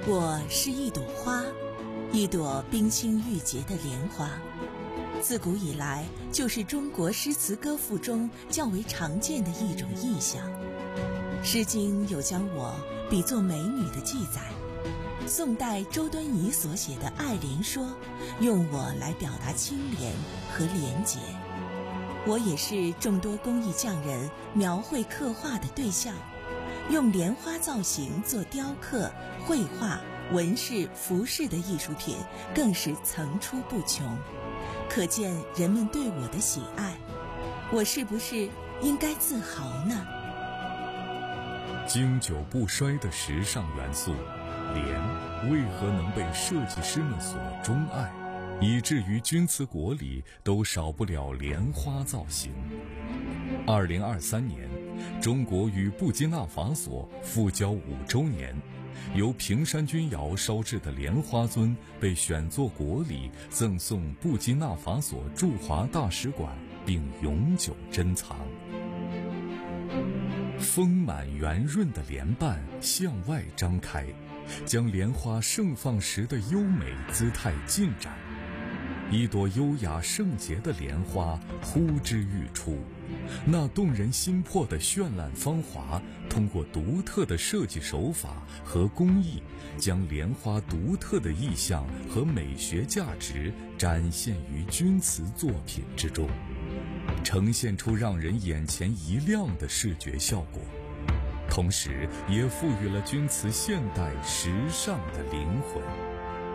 我是一朵花，一朵冰清玉洁的莲花，自古以来就是中国诗词歌赋中较为常见的一种意象。诗经有将我比作美女的记载，宋代周敦颐所写的《爱莲说》用我来表达清廉和廉洁。我也是众多工艺匠人描绘刻画的对象，用莲花造型做雕刻、绘画、纹饰、服饰的艺术品更是层出不穷，可见人们对我的喜爱。我是不是应该自豪呢？ 经久不衰的时尚元素，莲为何能被设计师们所钟爱，以至于钧瓷国里都少不了莲花造型？2023年，中国与布基纳法索复交5周年，由平山钧窑烧制的莲花尊被选作国礼，赠送布基纳法索驻华大使馆，并永久珍藏。丰满圆润的莲瓣向外张开，将莲花盛放时的优美姿态尽展。一朵优雅圣洁的莲花呼之欲出，那动人心魄的绚烂芳华，通过独特的设计手法和工艺，将莲花独特的意象和美学价值展现于钧瓷作品之中，呈现出让人眼前一亮的视觉效果，同时也赋予了钧瓷现代时尚的灵魂。